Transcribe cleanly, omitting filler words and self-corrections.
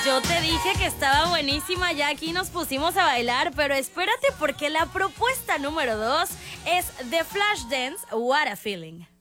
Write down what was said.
Yo te dije que estaba buenísima, ya aquí nos pusimos a bailar, pero espérate porque la propuesta número 2 es The Flashdance, What a Feeling.